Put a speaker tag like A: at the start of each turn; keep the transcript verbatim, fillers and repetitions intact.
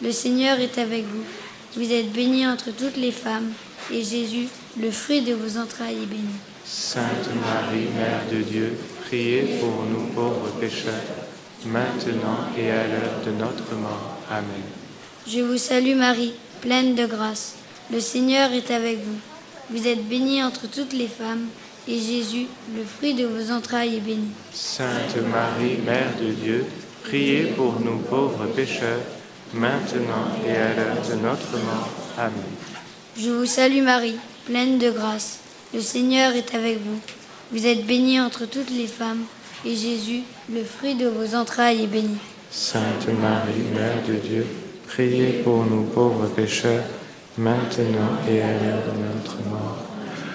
A: Le Seigneur est avec vous. Vous êtes bénie entre toutes les femmes, et Jésus, le fruit de vos entrailles, est béni.
B: Sainte Marie, Mère de Dieu, priez pour nous pauvres pécheurs, maintenant et à l'heure de notre mort. Amen.
A: Je vous salue Marie, pleine de grâce. Le Seigneur est avec vous. Vous êtes bénie entre toutes les femmes, et Jésus, le fruit de vos entrailles, est béni.
B: Sainte Marie, Mère de Dieu, priez pour nous pauvres pécheurs, maintenant et à l'heure de notre mort. Amen.
A: Je vous salue Marie, pleine de grâce. Le Seigneur est avec vous. Vous êtes bénie entre toutes les femmes, et Jésus, le fruit de vos entrailles, est béni.
B: Sainte Marie, Mère de Dieu, priez pour nous pauvres pécheurs, maintenant et à l'heure de notre mort.